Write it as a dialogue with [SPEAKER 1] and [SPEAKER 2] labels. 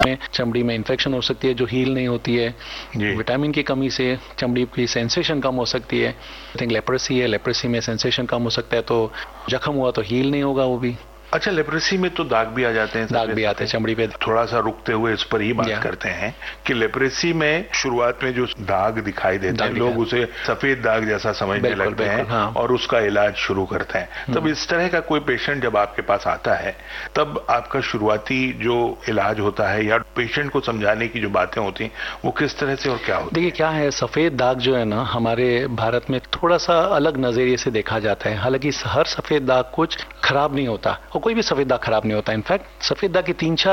[SPEAKER 1] में चमड़ी में इन्फेक्शन हो सकती है जो हील नहीं होती है। विटामिन की कमी से चमड़ी की सेंसेशन कम हो सकती है। आई थिंक लेप्रेसी है, लेप्रेसी में सेंसेशन कम हो सकता है, तो जख्म हुआ तो हील नहीं होगा वो भी।
[SPEAKER 2] अच्छा, लेप्रेसी में तो दाग भी आ जाते हैं।
[SPEAKER 1] दाग भी आते हैं चमड़ी पे।
[SPEAKER 2] थोड़ा सा रुकते हुए इस पर ही बात करते हैं कि लेप्रेसी में शुरुआत में जो दाग दिखाई देते हैं, लोग उसे सफेद दाग जैसा समझने लगते हैं और उसका इलाज शुरू करते हैं। तब इस तरह का कोई पेशेंट जब आपके पास आता है, तब आपका शुरुआती जो इलाज होता है या पेशेंट को समझाने की जो बातें होती हैं, वो किस तरह से और क्या होती है?
[SPEAKER 1] देखिए क्या है, सफेद दाग जो है ना, हमारे भारत में थोड़ा सा अलग नजरिए से देखा जाता है। हालांकि हर सफेद दाग कुछ खराब नहीं होता और कोई भी सफेद दाग खराब नहीं होता। इनफैक्ट सफेद दाग की 3-4